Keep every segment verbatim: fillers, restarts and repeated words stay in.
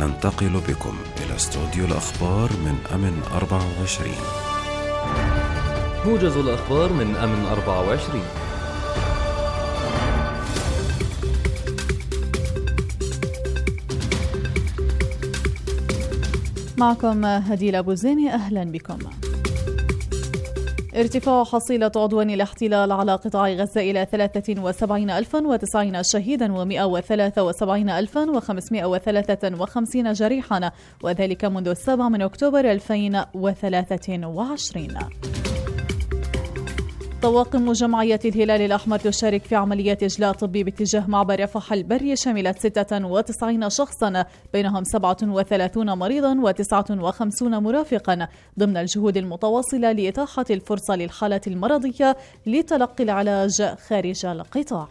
ننتقل بكم إلى استوديو الأخبار من أمن أربعة وعشرين. موجز الأخبار من أمن أربعة وعشرين. معكم هديل أبو زيني، أهلا بكم. ارتفاع حصيلة عدوان الاحتلال على قطاع غزة إلى ثلاثة وسبعين ألفا وتسعين شهيدا ومئة وثلاثة وسبعين ألفا وخمسمئة وثلاثة وخمسين جريحا، وذلك منذ السابع من أكتوبر ألفين وثلاثة وعشرين. طواقم جمعية الهلال الأحمر تشارك في عمليات إجلاء طبي باتجاه معبر رفح البري شملت ستة وتسعين شخصا، بينهم سبعة وثلاثين مريضا وتسعة وخمسين مرافقا، ضمن الجهود المتواصلة لإتاحة الفرصة للحالات المرضية لتلقي العلاج خارج القطاع.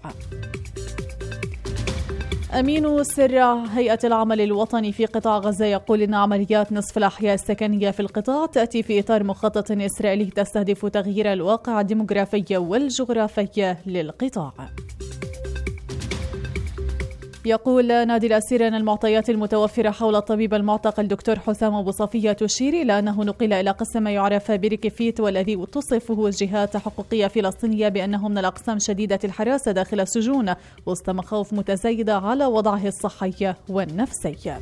أمين سر هيئة العمل الوطني في قطاع غزة يقول إن عمليات نصف الأحياء السكنية في القطاع تأتي في إطار مخطط إسرائيلي تستهدف تغيير الواقع الديموغرافي والجغرافي للقطاع. يقول نادي الأسير أن المعطيات المتوفرة حول الطبيب المعتقل دكتور حسام أبو صفية تشير إلى أنه نقل إلى قسم يعرف بركفيت، والذي تصفه جهات حقوقية فلسطينية بأنه من الأقسام شديدة الحراسة داخل السجون وسط مخاوف متزايدة على وضعه الصحي والنفسي.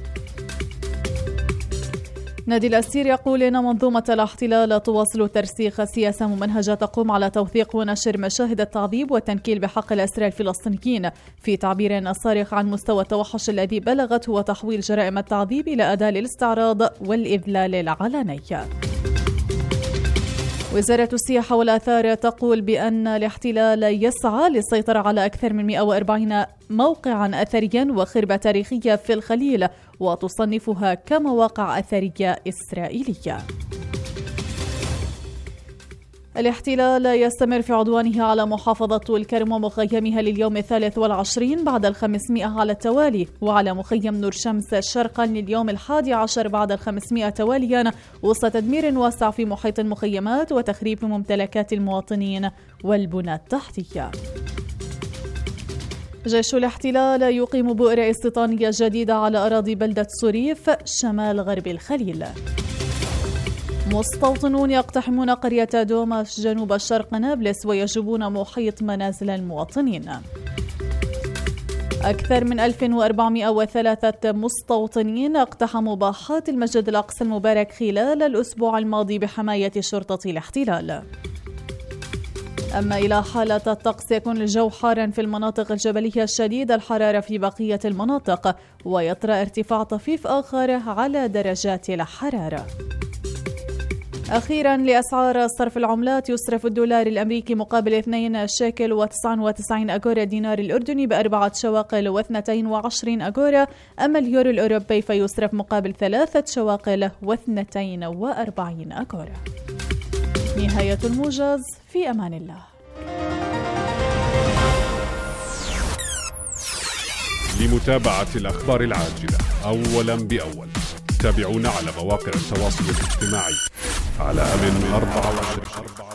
نادي الأسير يقول إن منظومة الاحتلال تواصل ترسيخ سياسة ممنهجة تقوم على توثيق ونشر مشاهد التعذيب والتنكيل بحق الأسرى الفلسطينيين، في تعبير صارخ عن مستوى التوحش الذي بلغته وتحويل جرائم التعذيب إلى أداة للاستعراض والإذلال العلني. وزارة السياحة والآثار تقول بأن الاحتلال يسعى للسيطرة على أكثر من مئة وأربعين موقعا أثريا وخربة تاريخية في الخليل، وتصنفها كمواقع أثرية إسرائيلية. الاحتلال يستمر في عدوانه على محافظة طول كرم ومخيمها لليوم الثالث والعشرين بعد الخمسمائة على التوالي، وعلى مخيم نور شمس شرقا لليوم الحادي عشر بعد الخمسمائة تواليا، وسط تدمير واسع في محيط المخيمات وتخريب ممتلكات المواطنين والبنى التحتية. جيش الاحتلال يقيم بؤرة استيطانية جديدة على أراضي بلدة صريف شمال غرب الخليل. مستوطنون يقتحمون قرية دوماش جنوب شرق نابلس ويجوبون محيط منازل المواطنين. أكثر من ألف وأربعمئة وثلاثة مستوطنين اقتحموا باحات المسجد الأقصى المبارك خلال الأسبوع الماضي بحماية شرطة الاحتلال. أما إلى حالة الطقس، يكون الجو حارا في المناطق الجبلية الشديد الحرارة في بقية المناطق، ويطرأ ارتفاع طفيف آخر على درجات الحرارة. أخيرا لأسعار صرف العملات، يصرف الدولار الأمريكي مقابل اثنين شيكل وتسعة وتسعين أغورا، دينار الأردني بأربعة شواقل واثنتين وعشرين أغورا، أما اليورو الأوروبي فيصرف مقابل ثلاثة شواقل واثنتين وأربعين أغورا. نهاية الموجز، في أمان الله. لمتابعة الأخبار العاجلة أولا بأول، تابعونا على مواقع التواصل الاجتماعي على أمن أربعة وعشرين.